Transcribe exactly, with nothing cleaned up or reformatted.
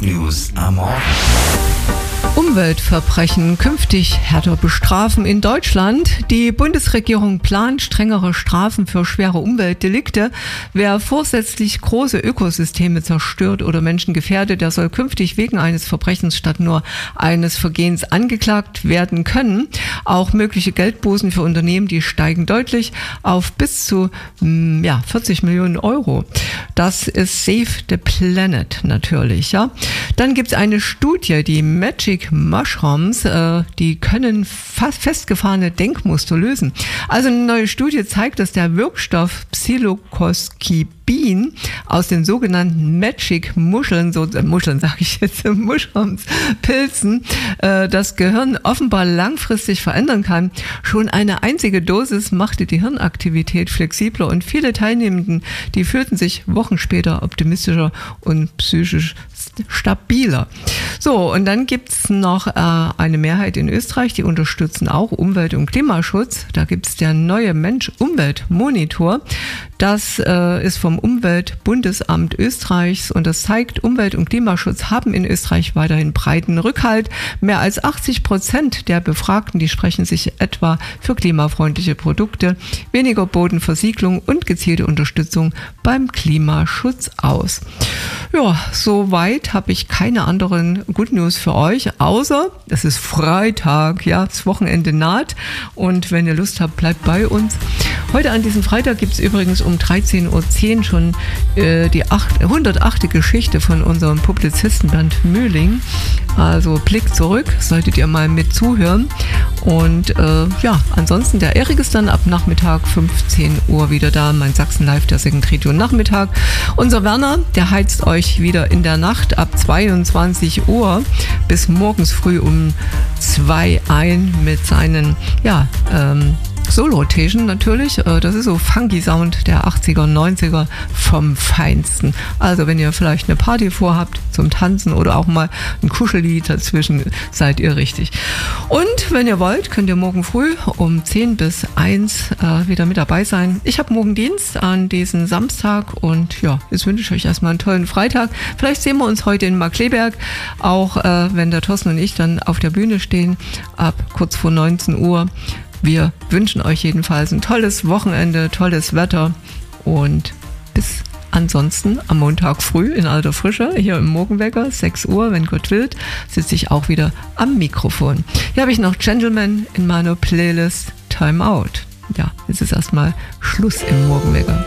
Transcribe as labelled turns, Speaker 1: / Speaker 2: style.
Speaker 1: News am Morgen.
Speaker 2: Umweltverbrechen künftig härter bestrafen in Deutschland. Die Bundesregierung plant strengere Strafen für schwere Umweltdelikte. Wer vorsätzlich große Ökosysteme zerstört oder Menschen gefährdet, der soll künftig wegen eines Verbrechens statt nur eines Vergehens angeklagt werden können. Auch mögliche Geldbußen für Unternehmen, die steigen deutlich auf bis zu ja, vierzig Millionen Euro. Das ist Save the Planet natürlich. Ja. Dann gibt es eine Studie, die Magic Mushrooms, äh, die können fast festgefahrene Denkmuster lösen. Also eine neue Studie zeigt, dass der Wirkstoff Psilocybin aus den sogenannten Magic Muscheln, so äh, Muscheln sage ich jetzt, Mushrooms, Pilzen, äh, das Gehirn offenbar langfristig verändern kann. Schon eine einzige Dosis machte die Hirnaktivität flexibler und viele Teilnehmenden, die fühlten sich Wochen später optimistischer und psychisch stabiler. So, und dann gibt's noch äh, eine Mehrheit in Österreich, die unterstützen auch Umwelt- und Klimaschutz. Da gibt's der neue Mensch-Umwelt-Monitor. Das äh, ist vom Umweltbundesamt Österreichs und das zeigt, Umwelt- und Klimaschutz haben in Österreich weiterhin breiten Rückhalt. Mehr als achtzig Prozent der Befragten, die sprechen sich etwa für klimafreundliche Produkte, weniger Bodenversiegelung und gezielte Unterstützung beim Klimaschutz aus. Ja, soweit habe ich keine anderen Good News für euch, außer es ist Freitag, ja, das Wochenende naht und wenn ihr Lust habt, bleibt bei uns. Heute an diesem Freitag gibt es übrigens um dreizehn Uhr zehn schon äh, die hundertachte Geschichte von unserem Publizisten Bernd Mühling. Also Blick zurück, solltet ihr mal mit zuhören. Und äh, ja, ansonsten der Erik ist dann ab Nachmittag fünfzehn Uhr wieder da, mein Sachsen Live, der Second Radio Nachmittag. Unser Werner, der heizt euch wieder in der Nacht ab zweiundzwanzig Uhr bis morgens früh um zwei ein mit seinen, ja, ähm, Solo-Rotation natürlich, das ist so Funky Sound der achtziger und neunziger vom Feinsten. Also wenn ihr vielleicht eine Party vorhabt zum Tanzen oder auch mal ein Kuschellied dazwischen, seid ihr richtig. Und wenn ihr wollt, könnt ihr morgen früh um zehn bis eins äh, wieder mit dabei sein. Ich habe morgen Dienst an diesem Samstag und ja, jetzt wünsche ich euch erstmal einen tollen Freitag. Vielleicht sehen wir uns heute in Markkleeberg, auch äh, wenn der Thorsten und ich dann auf der Bühne stehen, ab kurz vor neunzehn Uhr. Wir wünschen euch jedenfalls ein tolles Wochenende, tolles Wetter und bis ansonsten am Montag früh in alter Frische, hier im Morgenwecker, sechs Uhr, wenn Gott will, sitze ich auch wieder am Mikrofon. Hier habe ich noch Gentleman in meiner Playlist Time Out. Ja, jetzt ist erstmal Schluss im Morgenwecker.